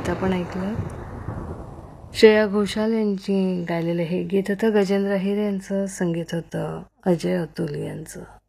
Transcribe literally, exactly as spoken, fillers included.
गीत आपण ऐकलं. श्रेया घोषाल यांची गायलेलं हे गीत होतं. गजेंद्र अहिर यांचं संगीत होतं अजय अतुल यांचं.